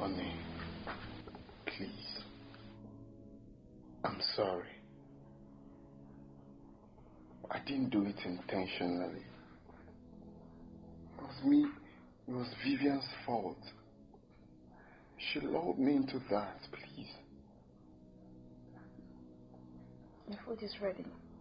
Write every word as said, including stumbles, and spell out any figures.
Honey, please. I'm sorry. I didn't do it intentionally. It was me. It was Vivian's fault. She lulled me into that, please. The food is ready.